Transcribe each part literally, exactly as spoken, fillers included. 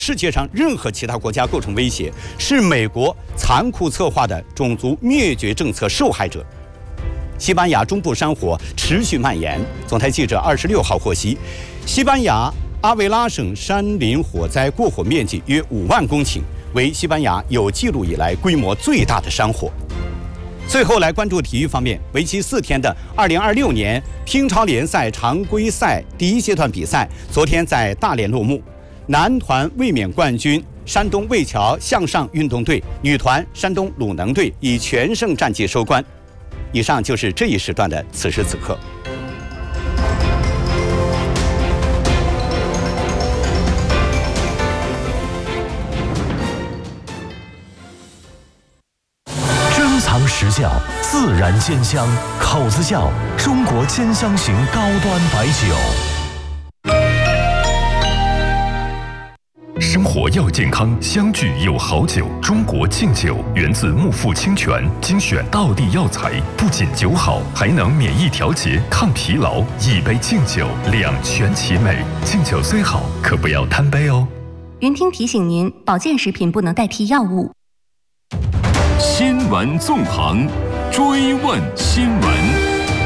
世界上任何其他国家构成威胁，是美国残酷策划的种族灭绝政策受害者。西班牙中部山火持续蔓延，总台记者二十六号获悉，西班牙阿维拉省山林火灾过火面积约五万公顷，为西班牙有记录以来规模最大的山火。最后来关注体育方面，为期四天的二零二六年乒超联赛常规赛第一阶段比赛昨天在大连落幕。男团卫冕冠军山东魏桥向上运动队，女团山东鲁能队以全胜战绩收官。以上就是这一时段的此时此刻。 珍藏实窖，自然鲜香，口子窖，中国兼香型高端白酒。 生活要健康，相聚有好酒。中国敬酒源自木富清泉，精选道地药材，不仅酒好，还能免疫调节、抗疲劳。一杯敬酒，两全其美。敬酒虽好，可不要贪杯哦。 云听提醒您，保健食品不能代替药物。 新闻纵横，追问新闻。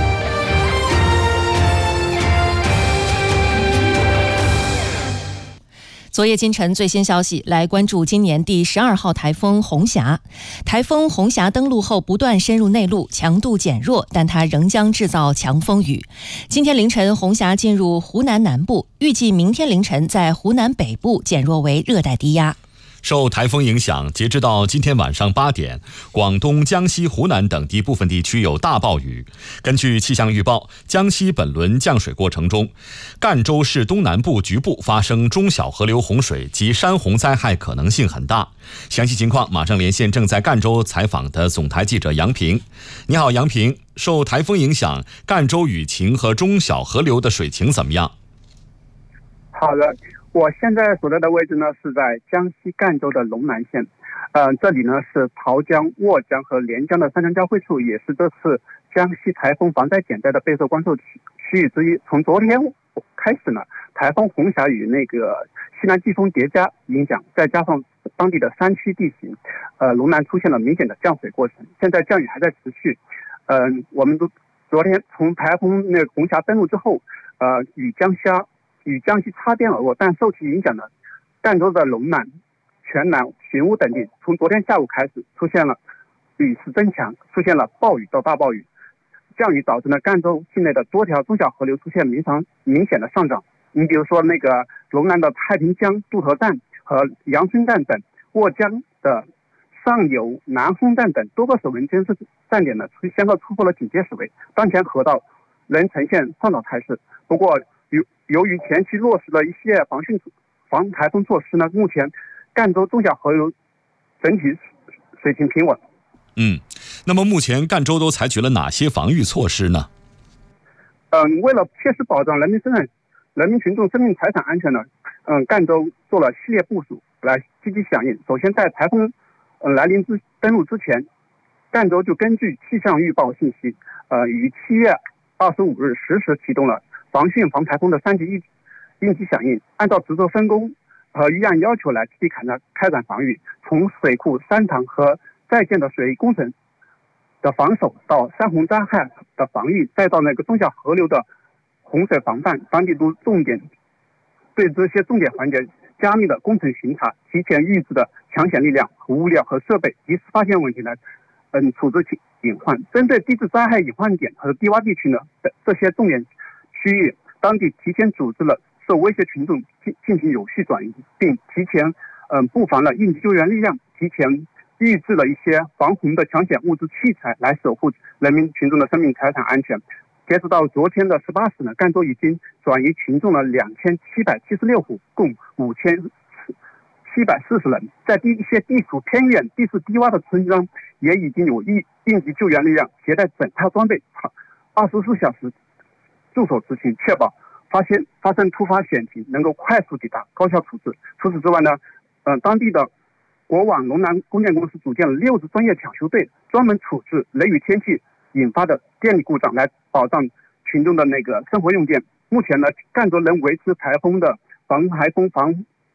昨夜今晨最新消息，来关注今年第十二号台风红霞。台风红霞登陆后不断深入内陆，强度减弱，但它仍将制造强风雨。今天凌晨红霞进入湖南南部，预计明天凌晨在湖南北部减弱为热带低压。 受台风影响，截至到今天晚上八点，广东、江西、湖南等地部分地区有大暴雨。根据气象预报，江西本轮降水过程中，赣州市东南部局部发生中小河流洪水及山洪灾害可能性很大。详细情况马上连线正在赣州采访的总台记者杨平。你好，杨平，受台风影响，赣州雨情和中小河流的水情怎么样？ 好的。我现在所在的位置呢是在江西赣州的龙南县，呃，这里呢是桃江、沃江和连江的三江交汇处，也是这次江西台风防灾减灾的备受关注区区域之一。从昨天开始呢，台风红霞与那个西南季风叠加影响，再加上当地的山区地形，呃，龙南出现了明显的降水过程，现在降雨还在持续。嗯、呃，我们都昨天从台风那个红霞登陆之后，呃，与江西。与江西擦边而过，但受其影响的赣州的龙南、全南、寻乌等地，从昨天下午开始出现了雨势增强，出现了暴雨到大暴雨。降雨导致呢赣州境内的多条中小河流出现明常明显的上涨。你比如说那个龙南的太平江渡头站和阳春站等，沃江的上游南烘站等多个水文监测站点呢先后突破了警戒水位，当前河道仍呈现上涨态势。不过由由于前期落实了一系列防汛防台风措施呢，目前赣州中小河流整体水情平稳。 嗯，那么目前赣州都采取了哪些防御措施呢？ 嗯，为了切实保障人民生产、人民群众生命财产安全呢，嗯，赣州做了系列部署来积极响应。首先，在台风嗯来临之登陆之前，赣州就根据气象预报信息，呃，于七月二十五日十时启动了防汛防台风的三级应应急响应，按照职责分工和预案要求来积极开展开展防御，从水库、山塘和在建的水利工程的防守，到山洪灾害的防御，再到那个中小河流的洪水防范，当地都重点对这些重点环节加密的工程巡查，提前预置的抢险力量、物料和设备，及时发现问题来嗯处置隐患。针对地质灾害隐患点和低洼地区呢的这些重点区域，当地提前组织了受威胁群众进进行有序转移，并提前嗯布防了应急救援力量，提前预置了一些防洪的抢险物资器材，来守护人民群众的生命财产安全。截止到昨天的十八时呢，赣州已经转移群众了两千七百七十六户，共五千七百四十人。在一些地处偏远、地势低洼的村庄，也已经有应应急救援力量携带整套装备，二十四小时驻守执行，确保发现发生突发险情能够快速抵达，高效处置。除此之外呢，呃，当地的国网龙南供电公司组建了六支专业抢修队，专门处置雷雨天气引发的电力故障，来保障群众的那个生活用电。目前呢，赣州仍维持台风的防台风防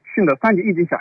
性的三级预警小